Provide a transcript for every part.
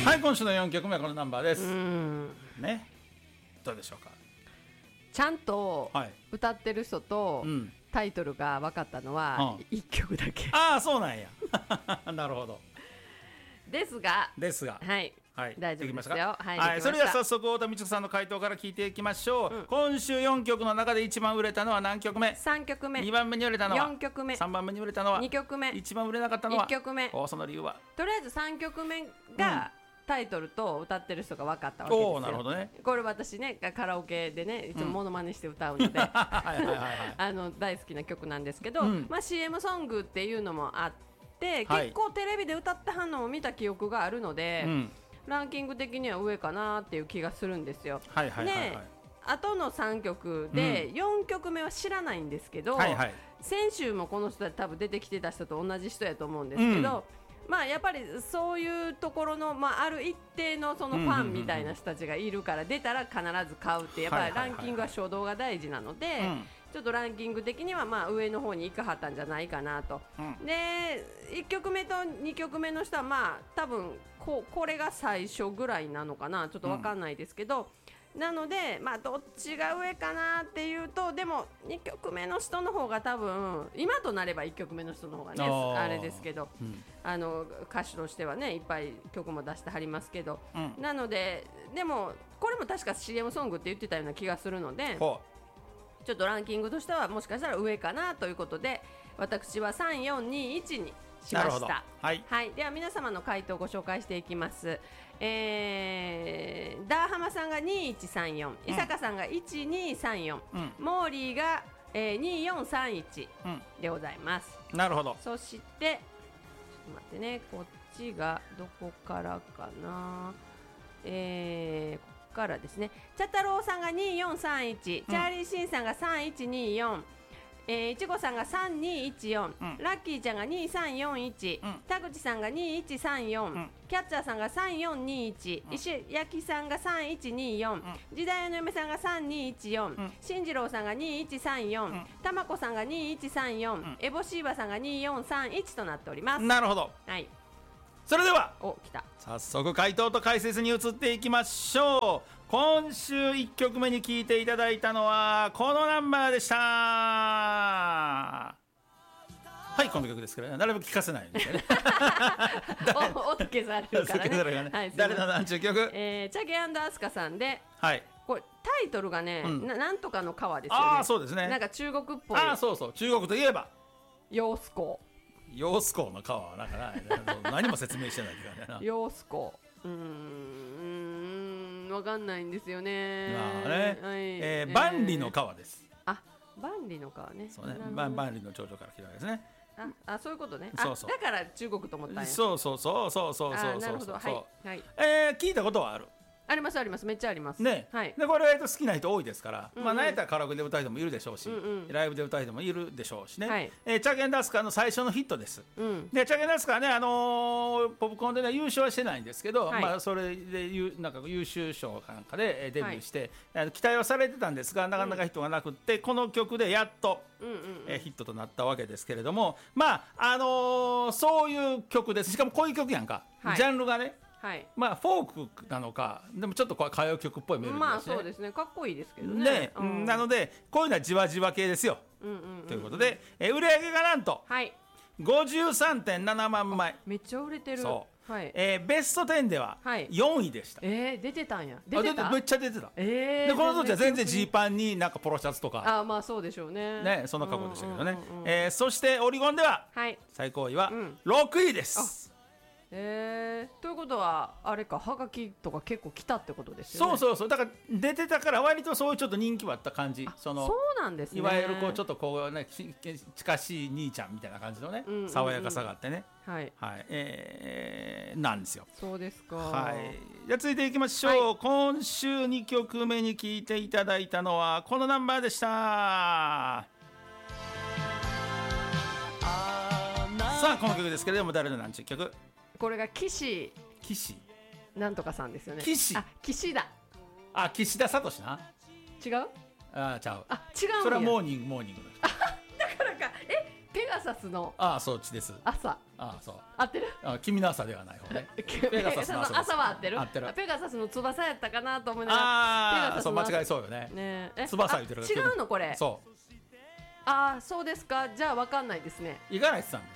はい、今週の4曲目はこのナンバーですね。どうでしょうか。 ちゃんと歌ってる人とタイトルが分かったのは1曲だけ、 ああそうなんやなるほど。 ですがはい、 はい、 大丈夫ですよ。 はい、それでは早速太田美智子さんの回答から聞いていきましょう。今週4曲の中で一番売れたのは何曲目 ？3曲目。 2番目に売れたのは 4曲目。 3番目に売れたのは 2曲目。 一番売れなかったのは 1曲目。 その理由はとりあえず3曲目がタイトルと歌ってる人が分かったわけですよ。 なるほどね。 これ私ねカラオケでねいつもモノマネして歌うので大好きな曲なんですけど、CM ソングっていうのもあって、結構テレビで歌ってはんのを見た記憶があるので、ランキング的には上かなっていう気がするんですよ。であとの3曲で4曲目は知らないんですけど、先週もこの人は多分出てきてた人と同じ人やと思うんですけど、やっぱりそういうところの、ある一定のそのファンみたいな人たちがいるから、出たら必ず買うってやっぱりランキングは初動が大事なので、ちょっとランキング的には上の方に行かはったんじゃないかなと。で1曲目と2曲目の人は多分これが最初ぐらいなのかな、ちょっと分かんないですけど、なのでどっちが上かなっていうと、でも2曲目の人の方が多分今となれば1曲目の人の方がねあれですけど、歌手としてはねいっぱい曲も出してはりますけど、なのででもこれも確か CM ソングって言ってたような気がするので、ちょっとランキングとしてはもしかしたら上かなということで、私は3421にしました。では皆様の回答をご紹介していきます。ダーハマさんが2134、伊坂さんが1234、モーリーが、2431でございます。 なるほど。 そしてちょっと待ってね、こっちがどこからかな、ここからですね。チャ太郎さんが2431、チャーリーシンさんが3124、いちごさんが3214、ラッキーちゃんが2341、田口さんが2134、キャッチャーさんが3421、石焼さんが3124、時代の嫁さんが3214、進次郎さんが2134、たまこさんが2134、エボシーバさんが2431となっております。 なるほど。それでは来た。 早速回答と解説に移っていきましょう。今週1曲目に聴いていただいたのはこのナンバーでした。はい、この曲ですけどね、誰も聴かせないんですよね音消されるからね。 誰のなんちゅう曲？ チャゲ&アスカさんで、これタイトルがね、なんとかの川ですよね。 そうですね。 なんか中国っぽい。 そう中国といえば揚子江。 揚子江の川はなんか何も説明してないって感じだな。 揚子江、わかんないんですよね。 万里の川です。 万里の川ね。 そうね。万里の長女から来たわけですね。 そういうことね。だから中国と思ったんや。 そう。 なるほど。 聞いたことはある。 ありますあります、めっちゃありますね。でこれ好きな人多いですから、何やったらカラオケで歌う人もいるでしょうし、ライブで歌う人もいるでしょうしね。チャゲ&アスカの最初のヒットです。でチャゲ&アスカはね、ポップコーンでね優勝はしてないんですけど、それでなんか優秀賞かなんかでデビューして、期待はされてたんですが、なかなかヒットがなくって、この曲でやっとヒットとなったわけですけれども、そういう曲です。しかもこういう曲やんか、ジャンルがね、フォークなのか、でもちょっと歌謡曲っぽいメロディーですね。 そうですね、かっこいいですけどね。 なのでこういうのはじわじわ系ですよ。ということで、売れ上げがなんと 53.7 万枚。 めっちゃ売れてる。 ベスト10では4位でした。 出てたんや。 めっちゃ出てた。でこの当時は全然ジーパンになんかポロシャツとか、 そうでしょうね。 そんな格好でしたけどね。そしてオリゴンでは最高位は6位です。 ということはあれか、はがきとか結構来たってことですよね。 そうだから出てたから割とそういうちょっと人気はあった感じ。そうなんですね。 いわゆるちょっと近しい兄ちゃんみたいな感じのね、爽やかさがあってね、なんですよ。 そうですか。 じゃあ続いていきましょう。今週2曲目に聴いていただいたのはこのナンバーでした。さあこの曲ですけれども、誰のなんちゅう曲？ これが岸なんとかさんですよね。岸田。岸田聡な。違う？ちゃう。 違う。 それはモーニングの人。 だからか。ペガサスのそっちです。 朝。 そう合ってる？ 君の朝ではない方ね。 ペガサスの朝は合ってる？ 合ってる。 ペガサスの翼やったかなと思いながら。 そう間違いそうよね。翼言ってるから。 違うのこれ。 そう。 そうですか。じゃあ分かんないですね。 五十嵐さんです。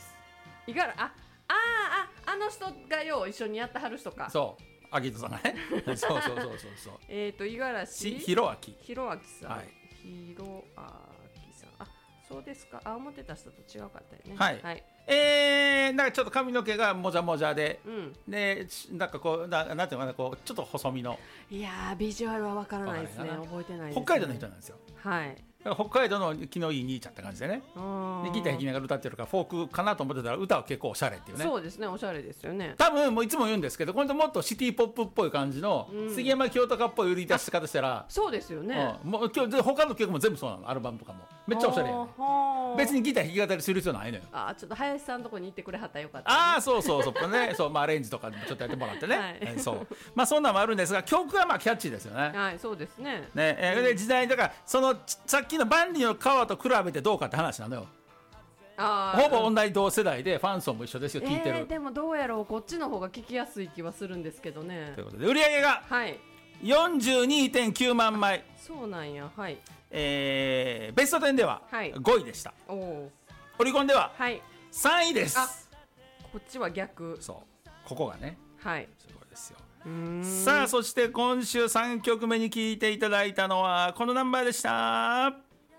あの人がよう一緒にやってはる人か。 そう。秋人さんがね。そう。 五十嵐弘明さん。弘明さん。そうですか。思ってた人と違うかったよね。 はい。なんかちょっと髪の毛がもじゃもじゃで、でなんかこうなんていうのかな、こうちょっと細身の。 いやビジュアルはわからないですね。覚えてないですね。 北海道の人なんですよ。 はい。 北海道の気のいい兄ちゃんって感じでね。でギター弾きながら歌ってるからフォークかなと思ってたら歌は結構おしゃれっていうね。 そうですね、おしゃれですよね。 多分もういつも言うんですけど、これもっとシティポップっぽい感じの杉山清貴っぽい売り出し方したら、 そうですよね。 もう今日他の曲も全部そうなの。アルバムとかもめっちゃおしゃれやね。別にギター弾き語りする必要ないのよ。 ちょっと林さんのとこに行ってくれはったらよかった、ね。 そうね。そうアレンジとかでもちょっとやってもらってね。そうそんなのもあるんですが、曲はキャッチーですよね。 はい、そうですね。 で時代だからそのさっきの万里の川と比べてどうかって話なのよ。ほぼ同じ同世代でファン層も一緒ですよ。聞いてる。 でもどうやろう、こっちの方が聞きやすい気はするんですけどね。 ということで売り上げが 42.9 万枚。 そうなんや。はい。 ベスト10では5位でした。オリコンでは3位です。 こっちは逆。 そうここがね。 はい。 すごいですよ。さあそして今週3曲目に聴いていただいたのはこのナンバーでした。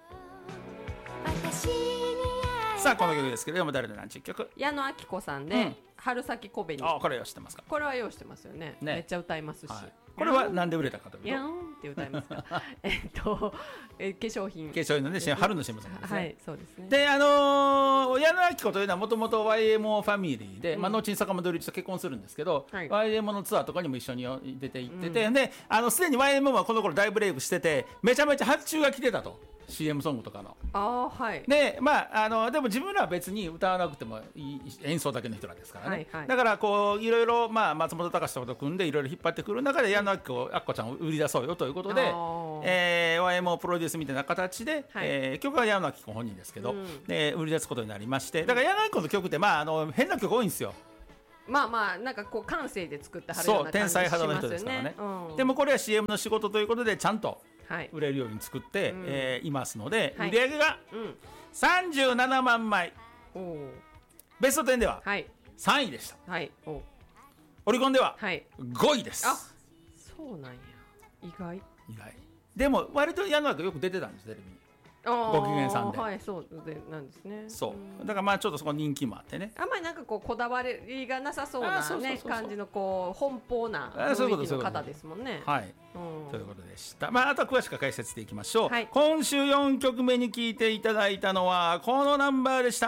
さあこの曲ですけれども、誰の何ちゅう曲？ 矢野顕子さんで、春先小紅。 これは知ってますか？ これは用意してますよね。めっちゃ歌いますし。 これはなんで売れたかというと、 やんって歌いますか？化粧品のね、春の新聞さんですね。 はい、そうですね。 で矢野顕子というのはもともと YMO ファミリーで、後に坂本龍一と結婚するんですけど、YMO のツアーとかにも一緒に出て行ってて、ですでに YMO はこの頃大ブレイクしてて、めちゃめちゃ発注が来てたと。CM ソングとかの。ででも自分らは別に歌わなくてもいい演奏だけの人らですからね。だからこういろいろ松本隆とかと組んでいろいろ引っ張ってくる中で矢野顕子ちゃんを売り出そうよということで、YMO プロデュースみたいな形で、曲は矢野顕子本人ですけど、売り出すことになりまして、だから矢野顕子の曲って変な曲多いんですよ。 なんかこう感性で作ってはるような感じしますよね。天才肌の人ですからね。 でもこれは CM の仕事ということでちゃんと売れるように作っていますので、売り上げが37万枚。ベスト10では3位でした。オリコンでは5位です。 そうなんや。意外でも割と矢野顕子よく出てたんです、テレビに。ご機嫌さんで。 そうでなんですね。 そうだからちょっとそこ人気もあってね。 あんまりなんかこだわりがなさそうなね感じの奔放な雰囲気の方ですもんね。ということでした。あとは詳しく解説していきましょう。今週4曲目に聴いていただいたのはこのナンバーでした。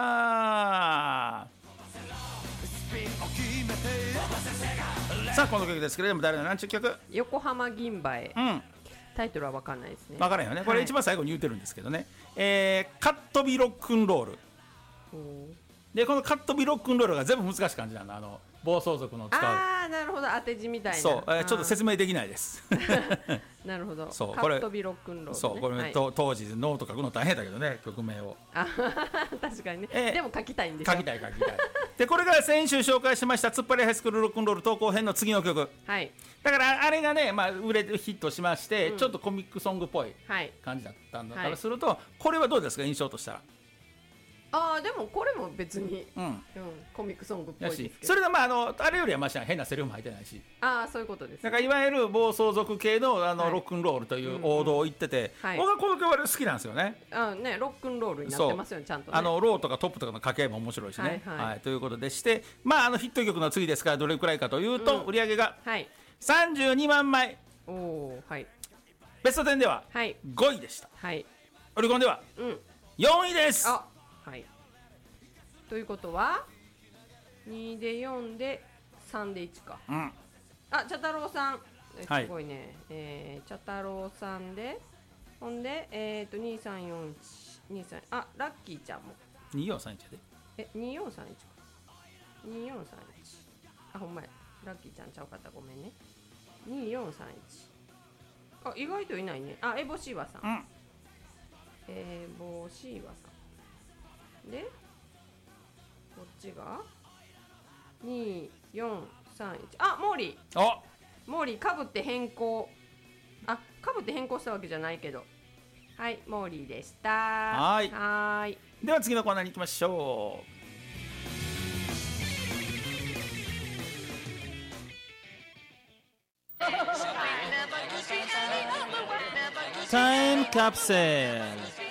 さあこの曲ですけれども、誰の何ちゅう曲？ 横浜銀馬へ。タイトルは分かんないですね。 分からんよね。これ一番最後に言ってるんですけどね。カットビロックンロール。でこのカットビロックンロールが全部難しい感じなの。暴走族の使う。 なるほど、当て字みたいな。 そう、ちょっと説明できないです。 なるほど。 そう、 カットビロックンロール。 そう、これ当時ノート書くの大変だけどね、曲名を。 確かにね。でも書きたいんですよ。 書きたい。でこれが先週紹介しました突っ張りハイスクールロックンロール投稿編の次の曲。だからあれがね、売れてヒットしまして、ちょっとコミックソングっぽい感じだったんだからすると、これはどうですか、印象としたら。 でもこれも別にコミックソングっぽいですけど、 それであれよりはまし変なセリフも入ってないし、 そういうことです。 だからいわゆる暴走族系のロックンロールという王道を言ってて、僕はこの曲は好きなんですよね。 ロックンロールになってますよね、ちゃんとね。 ローとかトップとかの掛け合いも面白いしね。ということでして、ヒット曲の次ですからどれくらいかというと、売り上げが32万枚。ベスト10では5位でした。オリコンでは4位です。 ということは2で4で3で1か。茶太郎さんすごいね。茶太郎さんでほんで234123、ラッキーちゃんも 2431で 2431か。2431、ほんまや、ラッキーちゃんちゃうかった、ごめんね。2431、意外といないね。エボシーワさん、エボシーワさんでちが2431あモーリーモーリーかぶって変更かぶって変更したわけじゃないけどはいモーリーでした。 はいでは次のコーナーに行きましょう。タイムカプセル